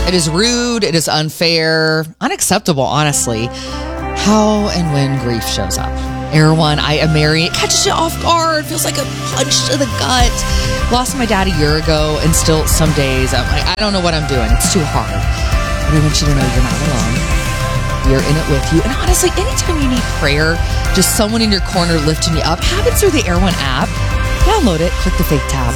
It is rude. It is unfair. Unacceptable, honestly. How and when grief shows up. Erewhon, I am Mary. It catches you off guard. Feels like a punch to the gut. Lost my dad a year ago, and still some days I'm like, I don't know what I'm doing. It's too hard. But I want you to know you're not alone. We are in it with you. And honestly, anytime you need prayer, just someone in your corner lifting you up, have it through the Erewhon app. Download it. Click the faith tab.